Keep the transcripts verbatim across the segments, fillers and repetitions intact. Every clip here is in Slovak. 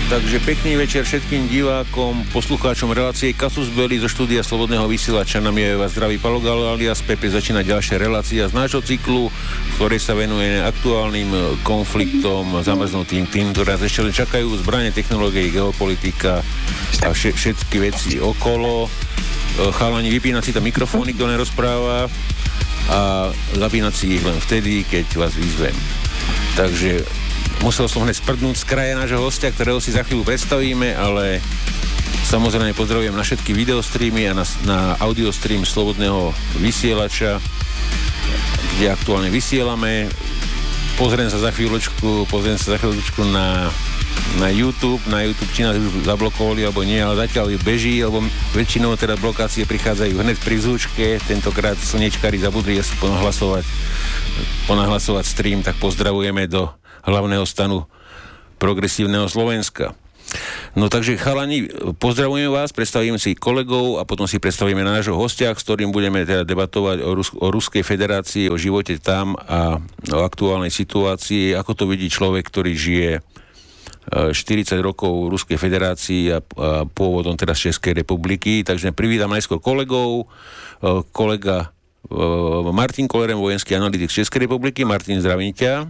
Takže pekný večer všetkým divákom, poslucháčom relácie Casus Belli zo štúdia Slobodného vysielača. Na mne vás zdraví Palo Galo alias Pepe. Začína ďalšia relácia z nášho cyklu, v ktorej sa venuje aktuálnym konfliktom zamrznutým tým, ktoré nás ešte len čakajú, zbrane, technológie, geopolitika a vše, všetky veci okolo. Chalani, vypínať si tam mikrofóny, kto nerozpráva, a zapínať si ich len vtedy, keď vás vyzvem. Takže musel som hneď sprdnúť z kraja nášho hostia, ktorého si za chvíľu predstavíme, ale samozrejme pozdravujem na všetky videostreamy a na, na audiostream Slobodného vysielača, kde aktuálne vysielame. Pozriem sa za chvíľočku, pozriem sa za chvíľočku na, na YouTube, na YouTube, či nás už zablokovali alebo nie, ale zatiaľ beží, lebo väčšinou teda blokácie prichádzajú hneď pri zúčke. Tentokrát slnečkári zabudli asi ponahlasovať, ponahlasovať stream, tak pozdravujeme do hlavného stanu progresívneho Slovenska. No takže chalani, pozdravujem vás, predstavím si kolegov a potom si predstavíme nášho hostia, s ktorým budeme teda debatovať o, Rus- o Ruskej federácii, o živote tam a o aktuálnej situácii, ako to vidí človek, ktorý žije štyridsať rokov v Ruskej federácii a, a pôvodom teraz Českej republiky. Takže privítam najskôr kolegov. Kolega Martin Kolleren, vojenský analytik z Českej republiky. Martin, zdravím ťa.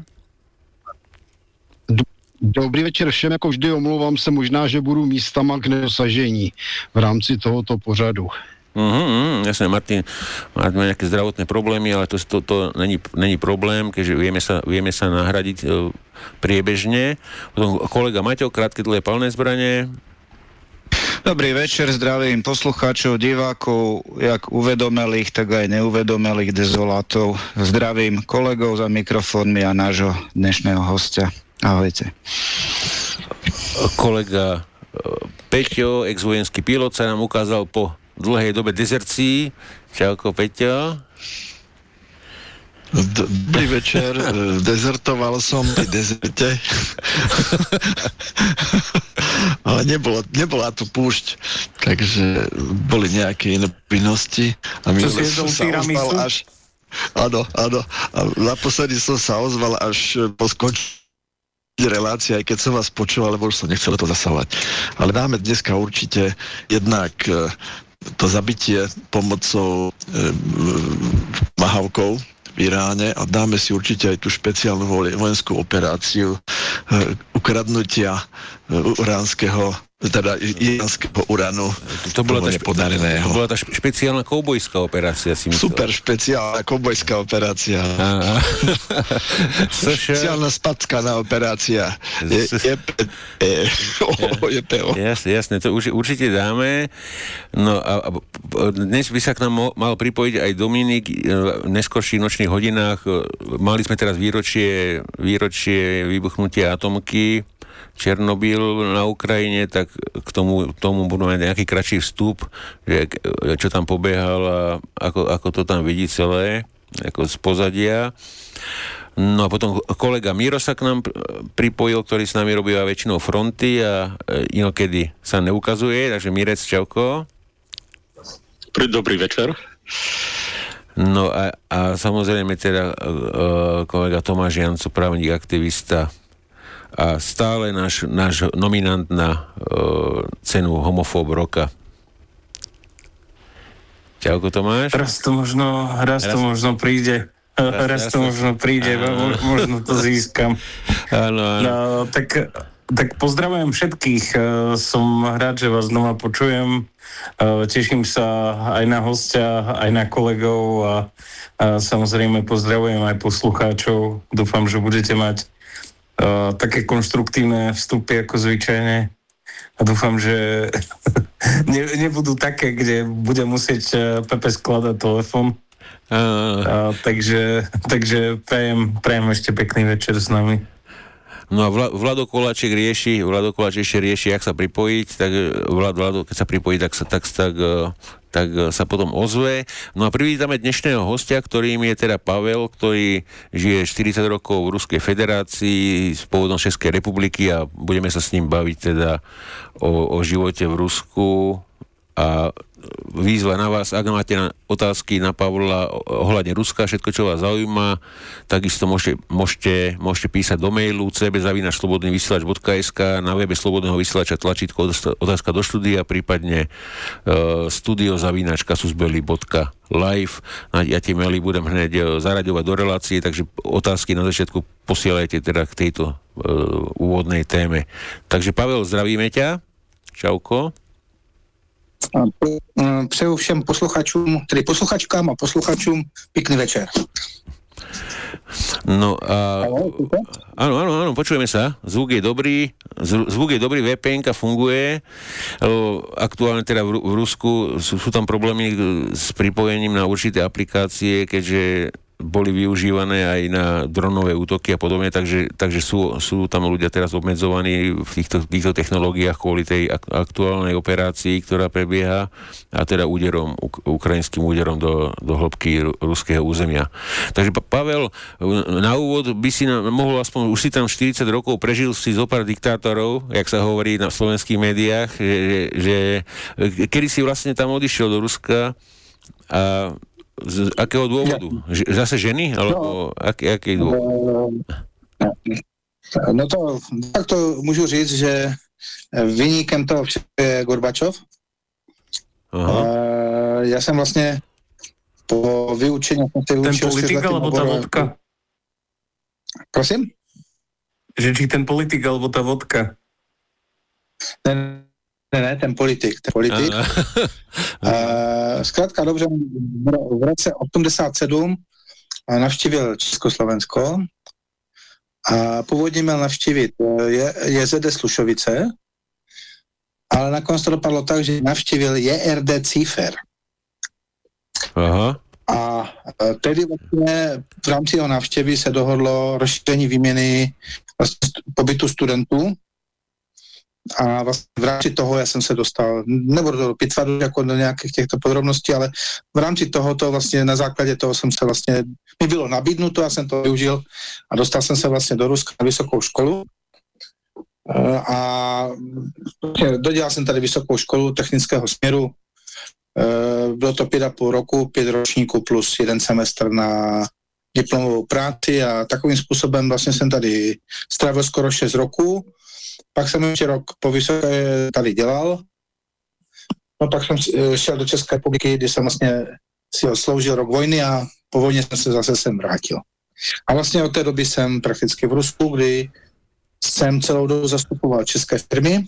Dobrý večer všem, jako vždy omlouvám se, možná, že budu místama k nedosažení v rámci tohoto pořadu. Mhm, jasne, Martin, Martin má nejaké zdravotné problémy, ale to, to, to není, není problém, keďže vieme sa, vieme sa nahradiť e, priebežne. Potom kolega Maťo, krátke dlhé palné zbranie. Dobrý večer, zdravím poslucháčov, divákov, jak uvedomelých, tak aj neuvedomelých dezolátov. Zdravím kolegov za mikrofónmi a nášho dnešného hostia. Ahojte. Kolega Peťo, ex-vojenský pilot, sa nám ukázal po dlhej dobe dezercii. Čauko, Peťo. Dobrý večer, dezertoval som pri dezerte. Ale nebolo, nebola tu púšť, takže boli nejaké iné povinnosti. A my som sa ozval až... Áno, áno. A naposledy som sa ozval až po skončení relácia, aj keď som vás počul, ale už som nechcel to zasahovať. Ale dáme dneska určite jednak e, to zabitie pomocou e, mahavkov v Iráne a dáme si určite aj tú špeciálnu vojenskú operáciu e, ukradnutia e, uránskeho teda iránskeho uránu, to bola, tá špe- to bola tá špeciálna koubojská operácia, si myslel. Super špeciálna koubojská operácia. Špeciálna spackaná operácia. Je, je, je, oh, je peo. Jasne, jasne, to už, určite dáme. No a, a dnes by sa k nám mal pripojiť aj Dominik v neskorších nočných hodinách. Mali sme teraz výročie, výročie vybuchnutia atomky Černobyl na Ukrajine, tak k tomu, tomu budeme mať nejaký kratší vstup, že čo tam pobiehal a ako, ako to tam vidí celé, ako z pozadia. No a potom kolega Miro sa k nám pripojil, ktorý s nami robí väčšinou fronty a inokedy sa neukazuje, takže Mirec, čauko. Dobrý večer. No a, a samozrejme teda kolega Tomáš Janco, právnik, aktivista a stále náš, náš nominant na uh, cenu Homofób roka. Čauko, Tomáš. Raz to možno, raz, raz to možno príde. Raz, raz to možno príde, áno. Možno to získam. Áno, áno. No, tak, tak pozdravujem všetkých. Som rád, že vás znova počujem. Teším sa aj na hostia, aj na kolegov a, a samozrejme pozdravujem aj poslucháčov. Dúfam, že budete mať Uh, také konštruktívne vstupy ako zvyčajne a dúfam, že ne, nebudú také, kde bude musieť uh, Pepe skladať telefon. Uh. Uh, takže takže prajem, prajem ešte pekný večer s nami. No a Vla, Vlado Koláček rieši, Vlado Koláček ešte rieši, jak sa pripojiť, tak Vlad, Vlado, keď sa pripojí, tak sa, tak, tak, tak sa potom ozve. No a privítame dnešného hostia, ktorým je teda Pavel, ktorý žije štyridsať rokov v Ruskej federácii s pôvodom Českej republiky a budeme sa s ním baviť teda o, o živote v Rusku a výzva na vás, ak máte na otázky na Pavla ohľadne Ruska, všetko, čo vás zaujíma, takisto môžete, môžete, môžete písať do mailu c b zavináč slobodný vysielač bodka es ká, na webe Slobodného vysielača tlačítko otázka do štúdia, prípadne uh, studio zavináč kasusbeli bodka live. Ja tie maily budem hneď zaraďovať do relácie, takže otázky na začiatku posielajte teda k tejto uh, úvodnej téme. Takže Pavel, zdravíme ťa. Čauko. Přeju všem posluchačům, tedy posluchačkám a posluchačům pěkný večer. No a... Áno, áno, áno, počujeme sa. Zvuk je dobrý, zvuk je dobrý, vé pé enka funguje. Aktuálne teda v, v Rusku sú, sú tam problémy s pripojením na určité aplikácie, keďže boli využívané aj na dronové útoky a podobne, takže, takže sú, sú tam ľudia teraz obmedzovaní v týchto, týchto technológiách kvôli tej aktuálnej operácii, ktorá prebieha, a teda úderom, ukrajinským úderom do, do hĺbky ruského územia. Takže Pavel, na úvod by si nám mohol aspoň, už si tam štyridsať rokov, prežil si zo pár diktátorov, jak sa hovorí na slovenských médiách, že, že kedy si vlastne tam odišiel do Ruska a z akého dôvodu? Ja. Zase ženy? Alebo no, aký, aký dôvod? No to, tak to můžu říct, že viníkem toho je Gorbačov. Aha. Já jsem vlastně po vyučení... Ten politik alebo tá vodka? Prosím? Že či ten politik alebo tá vodka? Ten Ne, ne, ten politik, ten politik. Uh, zkrátka dobře, v roce osmdesát sedm navštívil Československo a původně měl navštívit je, J Z D Slušovice, ale nakonec to dopadlo tak, že navštívil J R D Cífer. Aha. A tedy vlastně v rámci jeho návštěvy se dohodlo rozšíření výměny vlastně pobytu studentů. A vlastně v rámci toho já jsem se dostal, nebudu do pitva jako do nějakých těchto podrobností, ale v rámci tohoto vlastně na základě toho jsem se vlastně, mi bylo nabídnuto, já jsem to využil a dostal jsem se vlastně do Ruska na vysokou školu a dodělal jsem tady vysokou školu technického směru, bylo to pět a půl roku, pět ročníků plus jeden semestr na diplomovou práci a takovým způsobem vlastně jsem tady strávil skoro šest roků. Pak jsem ještě rok po vysoké tady dělal, no pak jsem šel do České republiky, kdy jsem vlastně si sloužil rok vojny a po vojně jsem se zase sem vrátil. A vlastně od té doby jsem prakticky v Rusku, kdy jsem celou dobu zastupoval české firmy,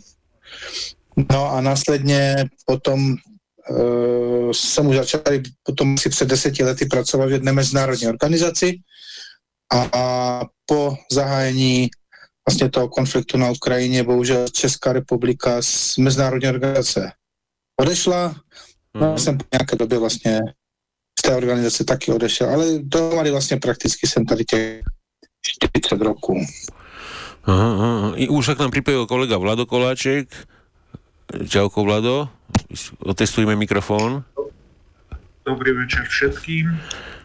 no a následně potom uh, jsem už začal potom asi před deseti lety pracovat v jedné mezinárodní organizaci a, a po zahájení vlastně toho konfliktu na Ukrajině, bohužel Česká republika z mezinárodní organizace odešla. No, mm. jsem po nějaké době vlastně z té organizace taky odešel, ale dohromady vlastně prakticky jsem tady těch štyridsať rokov. Aha, aha. Už sa k nám pripojil kolega Vlado Koláček. Čauko, Vlado. Otestujeme mikrofón. Dobrý večer všetkým.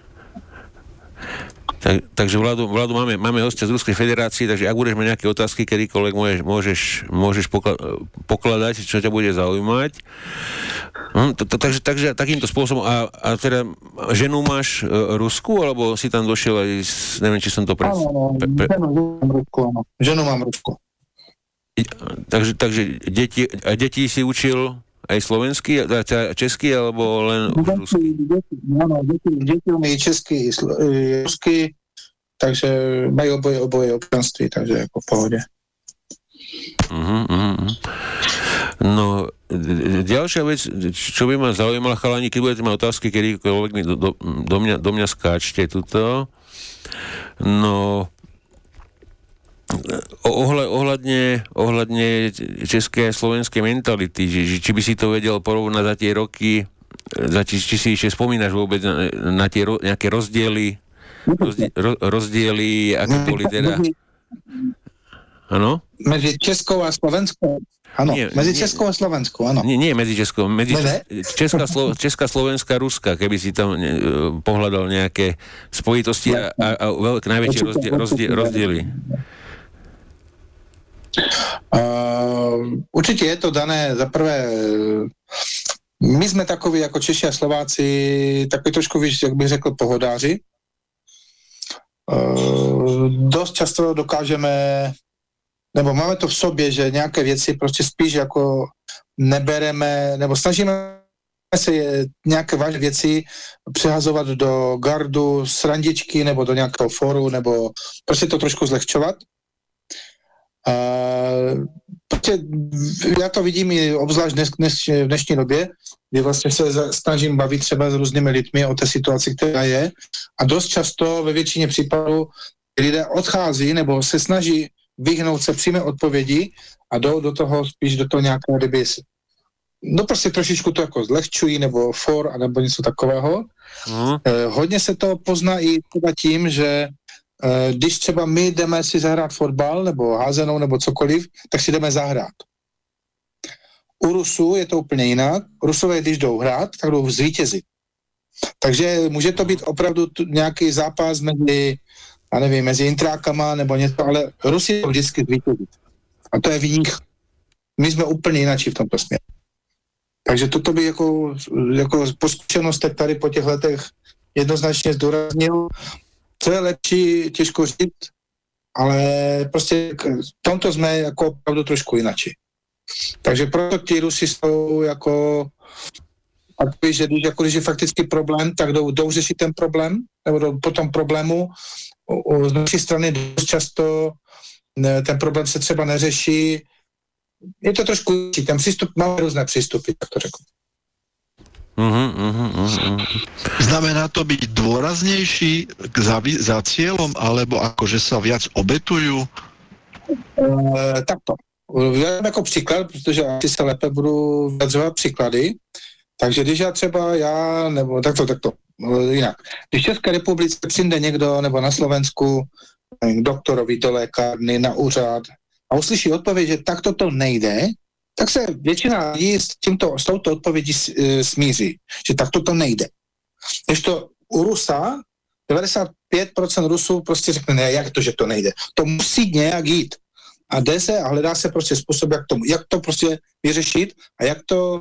Tak, takže Vlado, Vlado máme, máme hostia z Ruskej federácie, takže ak budeš mať nejaké otázky, kedykoľvek môžeš, môžeš, môžeš pokla- pokladať, čo ťa bude zaujímať. Hm, to, to, takže, takže takýmto spôsobom. A, a teda ženu máš e, Rusku, alebo si tam došiel aj, s, neviem, či som to pre... Áno, pre, pre... ženu mám Rusku, áno. Ženu mám Rusku. Takže, takže deti, a deti si učil aj slovensky, česky, alebo len už rusky? Áno, deti, deti umí česky, rusky, takže majú oboje, oboje občanství, takže ako v pohode. Uh-huh, uh-huh. No, ďalšia vec, čo by ma zaujímala, chalani, keď budete mať otázky, kedykoľvek mi do, do, do, mňa, do mňa skáčte tuto. No, ohľadne, ohľadne českej a slovenskej mentality, že, či by si to vedel porovnať za tie roky, za, či, či si ešte spomínaš vôbec na, na tie ro, nejaké rozdiely, rozdiely, rozdiely aké boli teda... Áno? Medzi Českou a Slovenskou? Áno, medzi Českou a Slovenskou, áno. Nie, nie medzi Českou, medzi Česká, Slo, Česká, Slovenská, Ruska, keby si tam ne, pohľadal nejaké spojitosti a, a, a veľké, najväčšie rozdiely. rozdiely, rozdiely. Uh, určite je to dané za prvé My jsme takoví jako Češi a Slováci, takový trošku, víš, jak bych řekl, pohodáři. Uh, dost často dokážeme, nebo máme to v sobě, že nějaké věci prostě spíš jako nebereme, nebo snažíme se nějaké vážné věci přehazovat do gardu, srandičky, nebo do nějakého fóru, nebo prostě to trošku zlehčovat. Uh, prostě já to vidím i obzvlášť dnes, dnes, v dnešní době, kdy vlastně se snažím bavit třeba s různými lidmi o té situaci, která je, a dost často ve většině případů lidé odchází nebo se snaží vyhnout se přímé odpovědi a jdou do toho spíš do toho nějaké ryby. No prostě trošičku to jako zlehčují, nebo for, nebo něco takového. Mm. Eh, hodně se to pozná i třeba tím, že eh, když třeba my jdeme si zahrát fotbal, nebo házenou, nebo cokoliv, tak si jdeme zahrát. U Rusů je to úplně jinak. Rusové, když jdou hrát, tak jdou zvítězit. Takže může to být opravdu t- nějaký zápas mezi, já nevím, mezi intrákama nebo něco, ale Rusy to vždycky zvítězit. A to je v nich. My jsme úplně jináči v tomto směru. Takže toto by jako, jako po zkušenostech tady po těch letech jednoznačně zdůraznil. Co je lepší, těžko říct, ale prostě v tomto jsme jako opravdu trošku jináči. Takže proto ti Rusi jsou jako takový, že když, jako, když je faktický problém, tak jdou, jdou řešit ten problém, nebo jdou po tom problému. Z naší strany dost často ne, ten problém se třeba neřeší. Je to trošku, ten přístup, máme různé přístupy, tak to řeknu. Uh-huh, uh-huh, uh-huh. Znamená to byť dôraznejší za, za cieľom, alebo akože sa viac obetujú? E, takto. Já jako příklad, protože asi se lépe budu vyjadřovat příklady. Takže když já třeba já, nebo takto, takto, jinak. Když v České republice přijde někdo, nebo na Slovensku, k doktorovi do lékárny, na úřad a uslyší odpověď, že takto to nejde, tak se většina lidí s, tímto, s touto odpovědí smíří, že takto to nejde. Když to u Rusa, devadesát pět procent Rusů prostě řekne, ne, jak to, že to nejde. To musí nějak jít. A jde se a hledá se prostě způsob, jak to, jak to prostě vyřešit a jak to...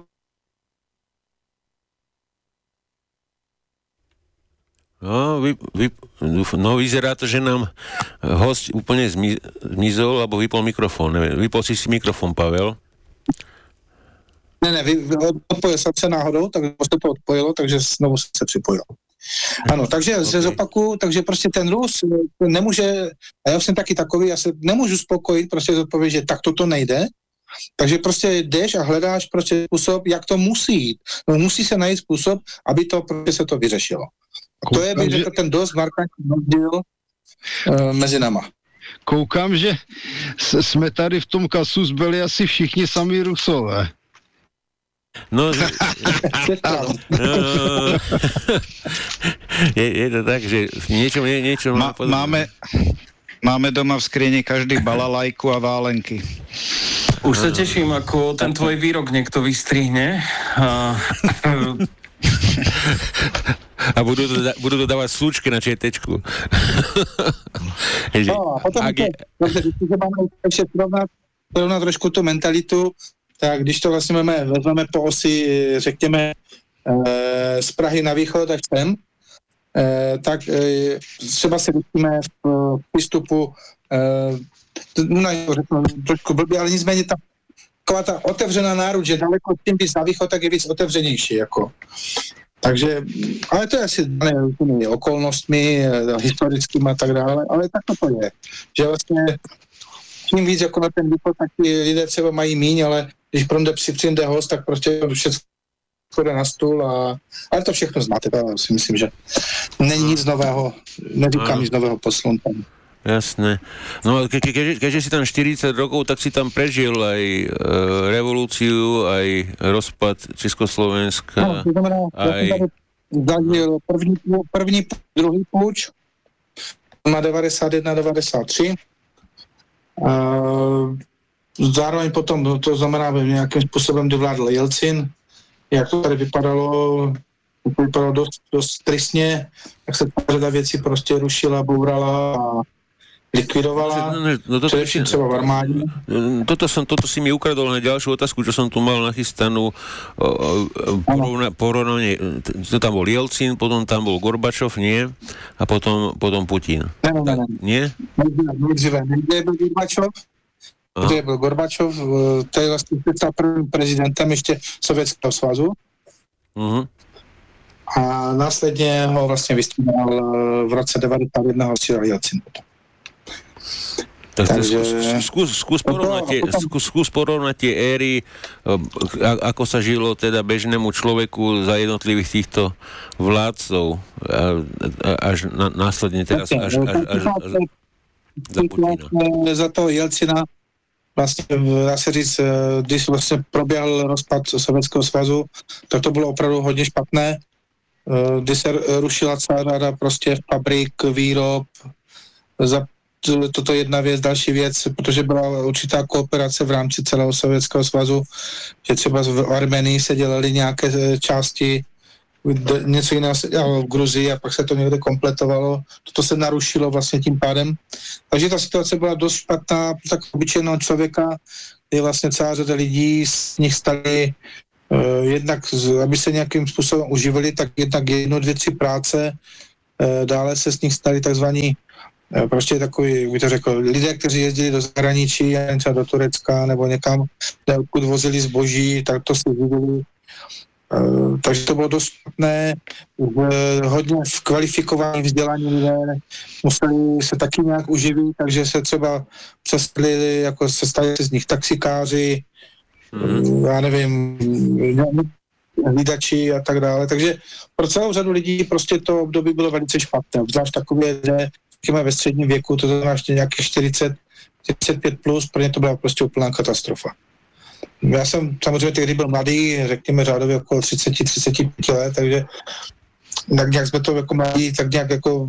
No, vy, vy, no vyzerá to, že nám host úplne zmi, zmizol, alebo vypol mikrofón. Neviem, vypol si si mikrofón, Pavel. Ne, ne, vy, odpojil jsem se náhodou, tak se to odpojilo, takže znovu se připojil. Ano, takže okay. Se zopakuju, takže prostě ten Rus nemůže, a já jsem taky takový, já se nemůžu spokojit, prostě zodpovědět, že tak toto nejde, takže prostě jdeš a hledáš prostě způsob, jak to musí jít. No, musí se najít způsob, aby to prostě se to vyřešilo. A to je, bych řekl, ten dost markantní rozdíl uh, mezi náma. Koukám, že jsme tady v tom kasu byli asi všichni sami Rusové. No, no, je, je to tak, že niečo, nie, niečo Ma, máme, máme doma v skrini každý balalajku a válenky. Už sa teším, ako ten tvoj výrok niekto vystrihne. A, a budú, to, budú to dávať slúčky na četečku. No, a potom to, když se máme ještě srovnat, srovnat trošku tu mentalitu, tak když to vlastně vezmeme, vezmeme po osi, řekněme, e, z Prahy na východ až sem, e, tak e, třeba si vidíme v, v přístupu, e, řeknu trošku blbě, ale nicméně ta, taková ta otevřená náruč, že daleko tím víc na východ, tak je víc otevřenější. Jako. Takže, ale to je asi dané různými okolnostmi, e, historickými a tak dále, ale tak to je. Že vlastně čím víc jako na ten východ, tak ty lidé třeba mají míň, ale když promde přijde host, tak prostě všechno jde na stůl a... Ale to všechno znáte, to si myslím, že není nic nového, neříkám nic nového poslunka. Jasné. No ke, ke, keďže, keďže si tam štyridsať rokov, tak si tam prežil aj e, revolúciu, aj rozpad Československa. No, to znamená, aj... ja som zažil první, první, druhý púč na devadesát jedna devadesát tři. Uh, zároveň potom, no, to znamená, nějakým způsobem dovládl Jelcin, jak to tady vypadalo, to vypadalo dost, dost tristně, jak se ta řada věcí prostě rušila, bourala a likvidovala, no, no, toto, především třeba v armádě. Toto, som, toto si mi ukradol na ďalšiu otázku, čo som tu mal nachystanú. Porovna, porovnanie, to tam bol Jelcin, potom tam bol Gorbačov, nie? A potom, potom Putin. Ne, ne, ne. Nie? Nejdříve, nejdříve byl Gorbačov, nejdříve byl Gorbačov, to je vlastně prvním prezidentem ještě Sovětského svazu. Uh-huh. A následně ho vlastně vystřídal v roce devadesát jedna ho střídal Jelcin. Tak Takže... skús, skús, porovnať tie, skús, skús porovnať tie éry, ako sa žilo teda bežnému človeku za jednotlivých týchto vládcov až na, následne teraz až, až, až, až, až za Putina. Za toho Jelcina vlastně, dá se říct, když vlastně proběhl rozpad Sovětského svazu, tak to bylo opravdu hodně špatné. Když se rušila celá řada prostě fabrik, výrob, za toto je jedna věc, další věc, protože byla určitá kooperace v rámci celého Sovětského svazu, že třeba v Armenii se dělaly nějaké části, něco jiného se dělalo v Gruzii a pak se to někde kompletovalo. Toto se narušilo vlastně tím pádem. Takže ta situace byla dost špatná pro tak obyčejného člověka, kdy vlastně celá řada lidí z nich stali uh, jednak, aby se nějakým způsobem uživili, tak jednak jedno, dvě, tři práce, uh, dále se z nich stali takzvaní prostě takový, by to řekl, lidé, kteří jezdili do zahraničí, třeba do Turecka nebo někam, kde odkud vozili zboží, tak to si viděli. Uh, takže to bylo dost špatné, uh, hodně kvalifikovaní vzdělaní lidé museli se taky nějak uživit, takže se třeba přestali, jako se stali z nich taxikáři, mm. uh, já nevím, hlídači a tak dále. Takže pro celou řadu lidí prostě to období bylo velice špatné, obzvlášť takové, že ve středním věku, to znamená ještě nějakých čtyřicet, čtyřicet pět plus, pro ně to byla prostě úplná katastrofa. Já jsem samozřejmě tehdy byl mladý, řekněme řádově okolo třicet až třicet pět let, takže tak nějak jsme to jako mladí, tak nějak jako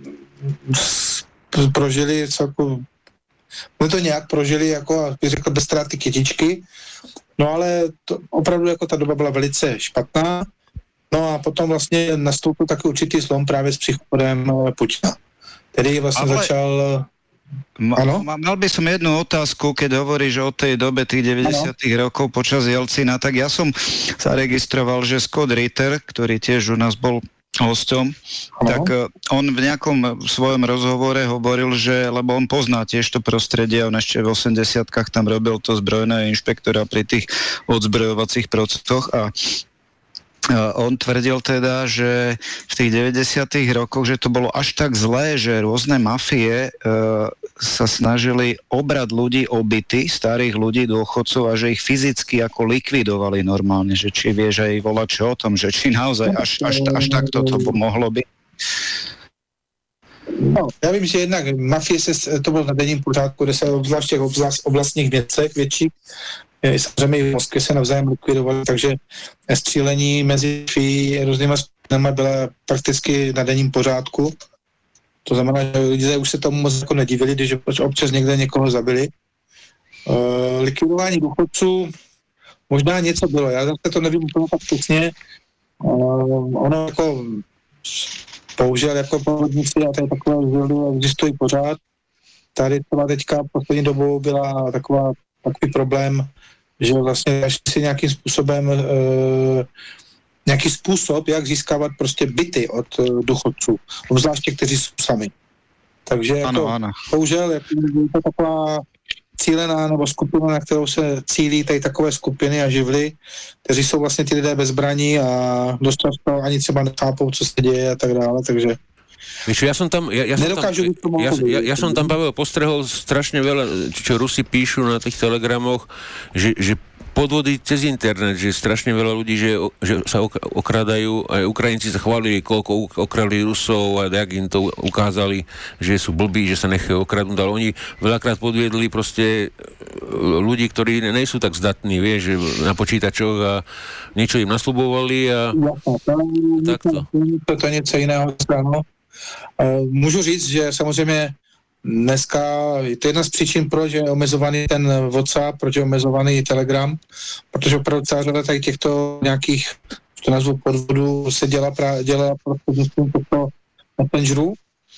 prožili, co jako, my to nějak prožili jako, bych řekl, bez ztráty kytičky, no ale to, opravdu jako ta doba byla velice špatná, no a potom vlastně nastoupil takový určitý slom právě s příchodem Putina. Tedy vlastne Ale... začal... Ma, mal by som jednu otázku, keď hovoríš o tej dobe tých deväťdesiatych rokov počas Jelcina, tak ja som sa registroval, že Scott Ritter, ktorý tiež u nás bol hosťom, tak on v nejakom svojom rozhovore hovoril, že, lebo on pozná tiež to prostredie, on ešte v osemdesiatkach tam robil to zbrojného inšpektora pri tých odzbrojovacích procesoch a on tvrdil teda, že v tých deväťdesiatych rokoch, že to bolo až tak zlé, že rôzne mafie e, sa snažili obrať ľudí obity, starých ľudí, dôchodcov a že ich fyzicky ako likvidovali normálne, že či vieš aj volať čo o tom, že či naozaj až, až, až takto to mohlo byť. No, já vím, že jednak mafie se, to bylo na denním pořádku, kde se obzvlášť v těch oblast, oblastních věcech větší, samozřejmě i v Moskvě se navzájem likvidovali, takže střílení mezi různýma skupinami byla prakticky na denním pořádku. To znamená, že lidé už se tomu moc jako nedivili, když občas někde někoho zabili. Uh, likvidování důchodců možná něco bylo, já zase to nevím úplně tak přesně. Uh, ono jako bohužel jako povodníci a tady takové zvědy existují pořád. Tady třeba teďka poslední dobou byla taková takový problém, že vlastně našli si nějakým způsobem e, nějaký způsob, jak získávat prostě byty od e, důchodců, obzvláště kteří jsou sami. Takže ano, jako, ano. bohužel je to taková cílená nebo skupina, na kterou se cílí tady takové skupiny a živly, kteří jsou vlastně ty lidé bez zbraní a dost často ani třeba nechápou, co se děje a tak dále, takže Víš, ja som tam, ja, ja som tam, ja, ja, ja som tam, Pavel, postrehol strašne veľa, čo Rusi píšu na tých telegramoch, že, že podvody cez internet, že strašne veľa ľudí, že, že sa okrádajú, aj Ukrajinci sa chválili, koľko okradli Rusov a jak im to ukázali, že sú blbí, že sa nechajú okradnúť, ale oni veľakrát podviedli proste ľudí, ktorí nejsú tak zdatní, vieš, že na počítačoch a niečo im nasľubovali a takto. To je něco jiného, ano. Můžu říct, že samozřejmě dneska, to je jedna z příčin, proč je omezovaný ten WhatsApp, proč je omezovaný Telegram, protože opravdu celá řada tady těchto nějakých, to nazvu podvodů, se dělá, dělá prostřednictvím těchto messengerů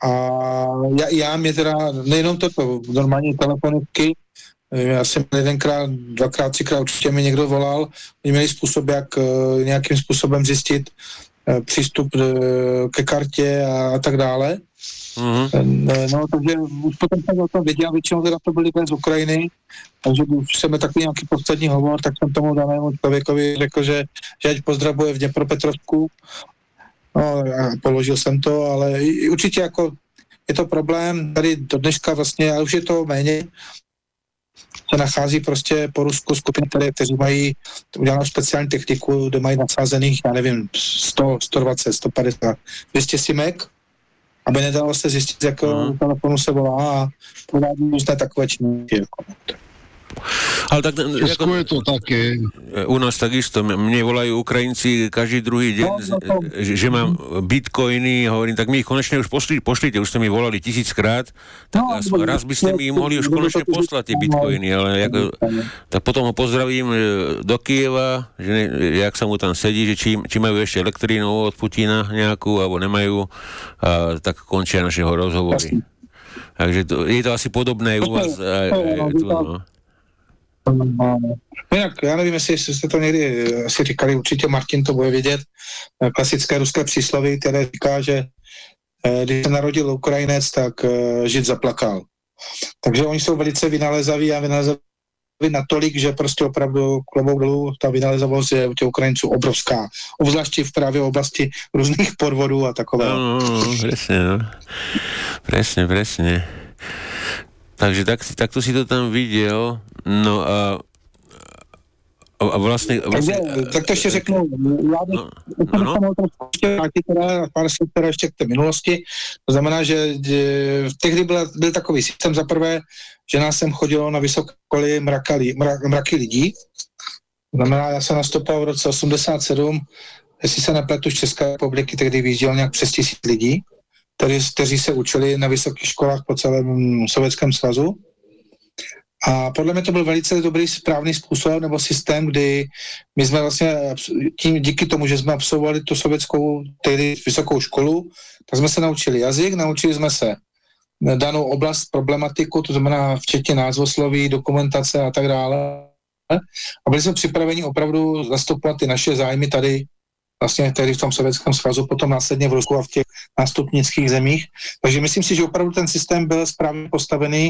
A já, já mě teda, nejenom toto, normální telefoniky, já jsem jedenkrát, dvakrát, třikrát určitě mi někdo volal, oni měli způsob, jak uh, nějakým způsobem zjistit uh, přístup uh, ke kartě a, a tak dále. Mm-hmm. No, takže už potom jsem o tom věděl, většinou teda to byli z Ukrajiny, takže když jsem takový nějaký poslední hovor, tak jsem tomu danému člověkovi řekl, že, že ať pozdravuje v Dněpropetrovsku. No, a položil jsem to, ale určitě jako je to problém, tady do dneška vlastně, ale už je to méně, se nachází prostě po Rusku skupiny, které, kteří mají udělanou speciální techniku, kde mají nasázených, já nevím, sto, sto dvacet, sto padesát, dvě stě simek, aby nedalo se zjistit, z jakého mm. telefonu se volá a provádí různé takové činnosti. Ale tak, ako, je to také. U nás takisto, mne volajú Ukrajinci každý druhý deň, no, no, no. že mám bitcoiny, hovorím, tak mi ich konečne už pošli, pošlite, už ste mi volali tisíckrát, tak no, no, raz by ste mi mohli už konečne poslať tie bitcoiny, ale ako, tak potom ho pozdravím do Kyjeva, že jak sa mu tam sedí, že či, či majú ešte elektrínu od Putina nejakú, alebo nemajú, a tak končia našeho rozhovory. Takže to, je to asi podobné u vás. Aj, aj, tu, no. Jinak, já nevím, jestli jste to někdy asi říkali, určitě Martin to bude vědět, klasické ruské přísloví, které říká, že když se narodil Ukrajinec, tak Žid zaplakal. Takže oni jsou velice vynalézaví a vynalézaví natolik, že prostě opravdu klobouk dolů, ta vynalezavost je u těch Ukrajinců obrovská. Obzvláště v právě oblasti různých podvodů a takové. No, no, no, presne, no. Presne, presne. Takže tak, takto si to tam videl. No a, a vlastne... vlastne Takže, tak to ještě řeknu. Já bych no, no. ještě vrátit teda pár slov teda ještě k té minulosti. To znamená, že tehdy byl, byl takový systém za prvé, že nás sem chodilo na vysoké školy mraky, mraky lidí. To znamená, já jsem nastoupil v roce osmdesát sedm, jestli se nepletu z České republiky, tehdy vyjížděl nějak přes tisíc lidí, kteří, kteří se učili na vysokých školách po celém Sovětském svazu. A podle mě to byl velice dobrý, správný způsob nebo systém, kdy my jsme vlastně tím, díky tomu, že jsme absolvovali tu sovětskou tehdy vysokou školu, tak jsme se naučili jazyk, naučili jsme se danou oblast, problematiku, to znamená včetně názvosloví, dokumentace a tak dále. A byli jsme připraveni opravdu zastupovat ty naše zájmy tady vlastně tady v tom Sovětském svazu, potom následně v Rusku a v těch nástupnických zemích. Takže myslím si, že opravdu ten systém byl správně postavený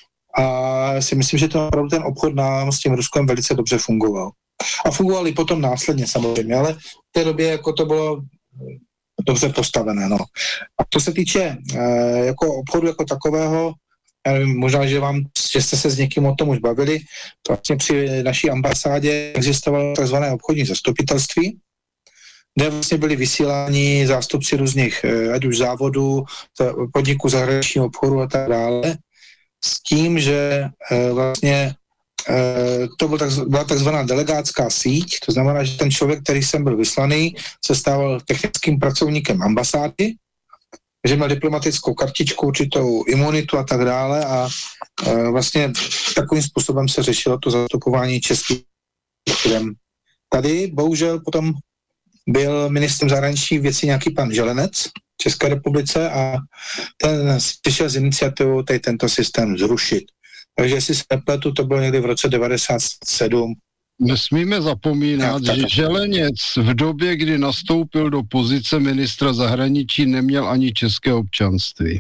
a si myslím, že to opravdu ten obchod nám s tím Ruskem velice dobře fungoval. A fungoval i potom následně samozřejmě, ale v té době jako to bylo dobře postavené. No. A to se týče e, jako obchodu jako takového, já nevím, možná, že vám, že jste se s někým o tom už bavili, to vlastně při naší ambasádě existovalo tzv. Obchodní zastupitelství, kde vlastně byli vysíláni zástupci různých, ať už závodů, podniků zahraničního obchodu a tak dále, s tím, že e, vlastně e, to byl tak, byla takzvaná delegátská síť, to znamená, že ten člověk, který jsem byl vyslaný, se stával technickým pracovníkem ambasády, že měl diplomatickou kartičku, určitou imunitu a tak dále a e, vlastně takovým způsobem se řešilo to zastupování českých firm. Tady bohužel potom byl ministrem zahraničních věcí nějaký pan Želenec v České republice a ten přišel z iniciativou tady tento systém zrušit. Takže jestli se nepletu, to bylo někdy v roce devadesát sedm. Nesmíme zapomínat, že Želeněc v době, kdy nastoupil do pozice ministra zahraničí, neměl ani české občanství.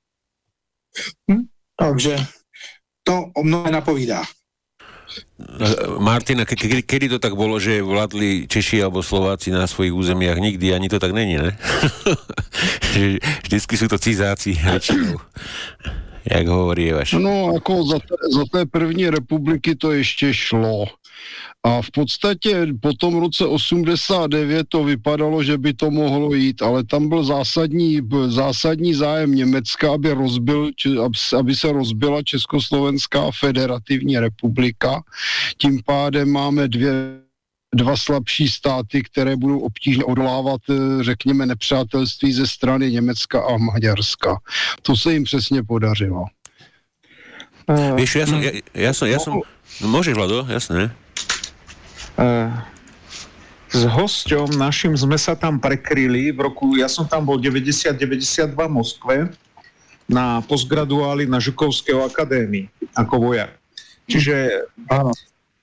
Hm, takže to o mnohé napovídá. Martina, ke- ke- kedy to tak bolo, že vládli Češi alebo Slováci na svojich územiach? Nikdy, ani to tak není, ne? Vždycky sú to cizáci väčšinou, jak hovorí Evaš. No, jako za té, za té první republiky to ještě šlo. A v podstatě po tom roce osmdesát devět to vypadalo, že by to mohlo jít, ale tam byl zásadní, zásadní zájem Německa, aby, rozbil, aby se rozbila Československá federativní republika. Tím pádem máme dvě, dva slabší státy, které budou obtížně odolávat, řekněme, nepřátelství ze strany Německa a Maďarska. To se jim přesně podařilo. Uh, Víš, ja som, ja, ja som, ja som, no môžeš, Vlado, jasné. Uh, s hosťom našim sme sa tam prekryli v roku, ja som tam bol deväťdesiat deväťdesiatdva v Moskve na postgraduáli na Žukovského akadémii ako vojak. Čiže áno.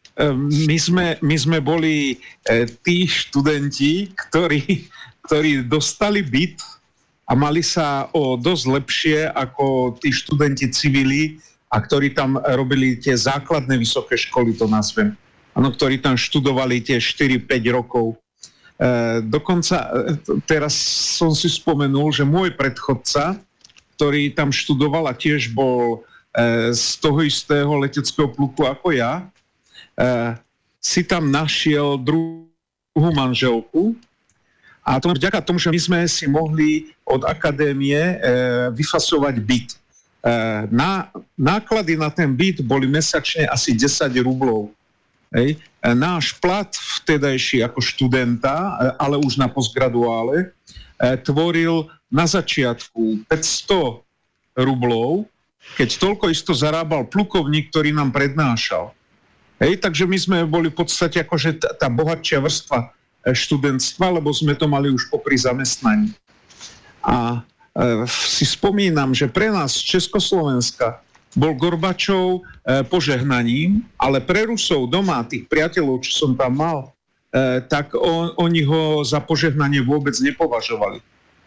My sme, my sme boli tí študenti, ktorí, ktorí dostali byt a mali sa o dosť lepšie ako tí študenti civili, a ktorí tam robili tie základné vysoké školy, to nazvem. Ano, ktorí tam študovali tie štyri päť rokov. E, dokonca teraz som si spomenul, že môj predchodca, ktorý tam študoval a tiež bol e, z toho istého leteckého pluku ako ja, Uh, si tam našiel druhú manželku a to vďaka tomu, že my sme si mohli od akadémie uh, vyfasovať byt. Uh, na, náklady na ten byt boli mesačne asi desať rublov. Hej. Uh, náš plat vtedajší ako študenta, uh, ale už na postgraduále, uh, tvoril na začiatku päťsto rublov, keď toľko isto zarábal plukovník, ktorý nám prednášal. Hej, takže my sme boli v podstate akože tá, tá bohatšia vrstva študentstva, lebo sme to mali už popri zamestnaní. A e, si spomínam, že pre nás z Československa bol Gorbačov e, požehnaním, ale pre Rusov doma, tých priateľov, čo som tam mal, e, tak on, oni ho za požehnanie vôbec nepovažovali. E,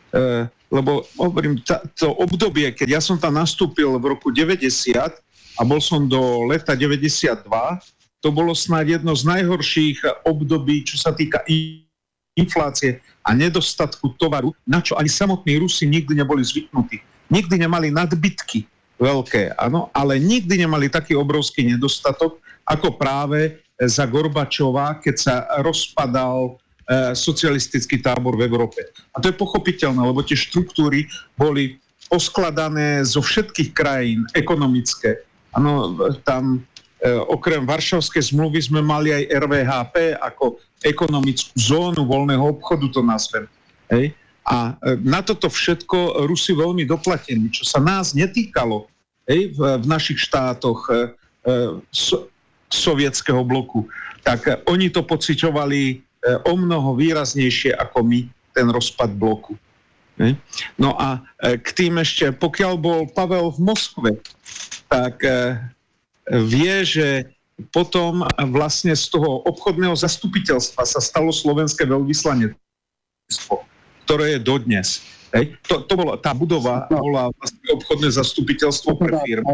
lebo hovorím, tá, to obdobie, keď ja som tam nastúpil v roku deväťdesiat a bol som do leta deväťdesiatdva, to bolo snáď jedno z najhorších období, čo sa týka inflácie a nedostatku tovaru, na čo ani samotní Rusi nikdy neboli zvyknutí. Nikdy nemali nadbytky veľké, áno, ale nikdy nemali taký obrovský nedostatok, ako práve za Gorbačova, keď sa rozpadal e, socialistický tábor v Európe. A to je pochopiteľné, lebo tie štruktúry boli poskladané zo všetkých krajín ekonomické. Áno, tam okrem Varšavskej zmluvy sme mali aj er vé há pé ako ekonomickú zónu voľného obchodu, to nazvem. Hej. A na toto všetko Rusi veľmi doplatení, čo sa nás netýkalo, hej, v, v našich štátoch e, so, sovietského bloku. Tak oni to pociťovali e, o mnoho výraznejšie ako my, ten rozpad bloku. Hej. No a e, k tým ešte, pokiaľ bol Pavel v Moskve, tak e, vie, že potom vlastne z toho obchodného zastupiteľstva sa stalo slovenské veľvyslanectvo, ktoré je dodnes. Hej. To, to bola, tá budova bola vlastne obchodné zastupiteľstvo pre firmy.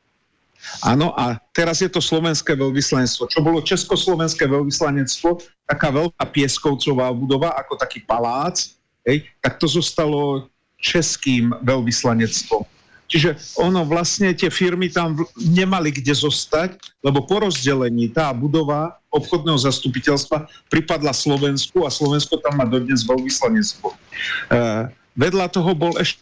Áno, a teraz je to slovenské veľvyslanectvo. Čo bolo československé veľvyslanectvo, taká veľká pieskovcová budova, ako taký palác, hej, tak to zostalo českým veľvyslanectvom. Čiže ono vlastne tie firmy tam nemali kde zostať, lebo po rozdelení tá budova obchodného zastupiteľstva pripadla Slovensku a Slovensko tam má dodnes veľvyslanectvo. E, vedľa toho bol ešte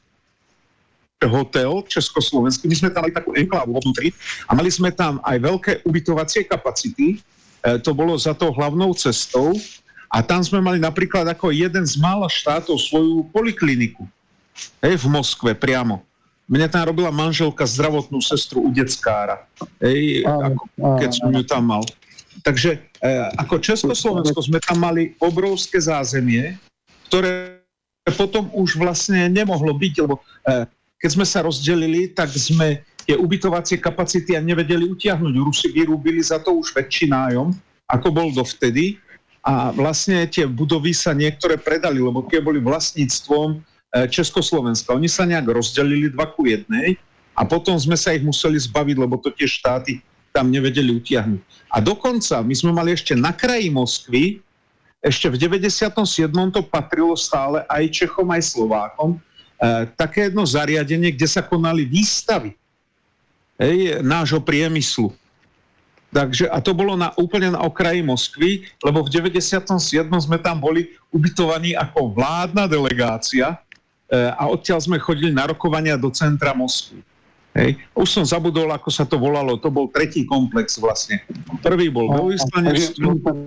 hotel československý, my sme tam mali takú enklávu vnútri a mali sme tam aj veľké ubytovacie kapacity, e, to bolo za tou hlavnou cestou a tam sme mali napríklad ako jeden z mála štátov svoju polikliniku, hej, v Moskve priamo. Mne tam robila manželka zdravotnú sestru u deckára, ej, ako, keď som ju tam mal. Takže e, ako Československo sme tam mali obrovské zázemie, ktoré potom už vlastne nemohlo byť, lebo e, keď sme sa rozdelili, tak sme tie ubytovacie kapacity nevedeli utiahnuť. Rusi vyrúbili za to už väčší nájom, ako bol dovtedy. A vlastne tie budovy sa niektoré predali, lebo tie boli vlastníctvom Československa. Oni sa nejak rozdelili dva ku jednej a potom sme sa ich museli zbaviť, lebo to tie štáty tam nevedeli utiahnuť. A dokonca my sme mali ešte na kraji Moskvy, ešte v deväťdesiatom siedmom to patrilo stále aj Čechom, aj Slovákom, e, také jedno zariadenie, kde sa konali výstavy hej, nášho priemyslu. Takže, a to bolo na, úplne na okraji Moskvy, lebo v deväťdesiatom siedmom sme tam boli ubytovaní ako vládna delegácia a odtiaľ sme chodili na rokovania do centra Moskvy. Hej. Už som zabudol, ako sa to volalo. To bol tretí komplex vlastne. Prvý bol veľvyslanectvo.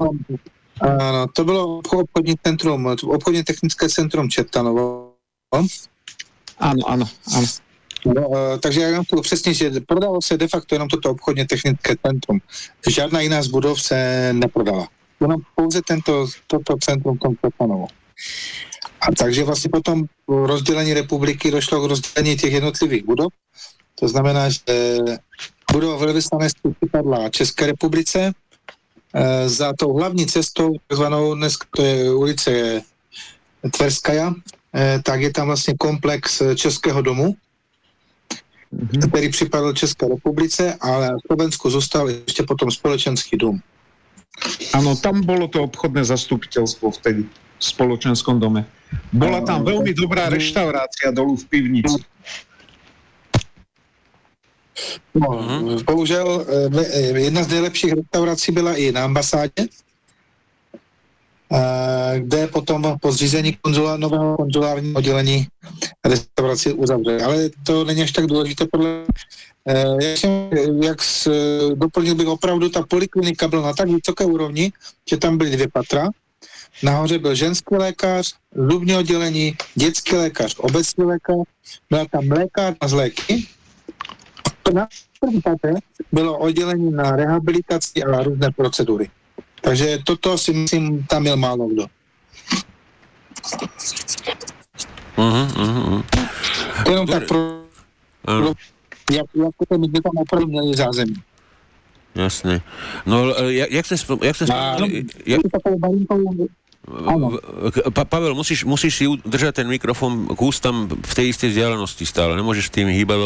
Áno, to bolo obchodní centrum, obchodně technické centrum Čertanovo. Áno, áno, áno. No, takže já vám to přesně, že prodalo se de facto jenom toto obchodně technické centrum. Žádná jiná z budov se neprodala. Jenom pouze tento, toto centrum Čertanovo. A takže vlastně potom po rozdělení republiky došlo k rozdělení těch jednotlivých budov. To znamená, že budova velvyslanectví připadla České republice. E, za tou hlavní cestou, takzvanou dnes to je ulice Tverskaja, e, tak je tam vlastně komplex Českého domu, mm-hmm. který připadl České republice, ale v Slovensku zůstal ještě potom společenský dům. Áno, tam bolo to obchodné zastupiteľstvo vtedy v spoločenskom dome. Bola tam veľmi dobrá reštaurácia dolu v pivnici. No, bohužel jedna z nejlepších restaurací byla i na ambasádě, kde potom po zřízení konzula, nového konzulárního oddělení restauraci uzavřeli. Ale to není až tak důležité podle Jak, jsem, jak s, doplnil bych opravdu, ta poliklinika byla na tak vysoké úrovni, že tam byly dvě patra. Nahoře byl ženský lékař, zubní oddělení, dětský lékař, obecný lékař, byla tam lékárna z léky. Na první patře bylo oddělení na rehabilitaci a různé procedury. Takže toto si myslím, tam měl málo kdo. Uh-huh, uh-huh. Jenom tak pro... pro jak, jak to my tam opravdu měli zázemí. Jasné. No, jak, jak ste spom- jak ste spomínali... Jak... Pa, Pavel, musíš, musíš si držať ten mikrofón k ústam v tej istej vzdialenosti stále. Nemôžeš tým hýbať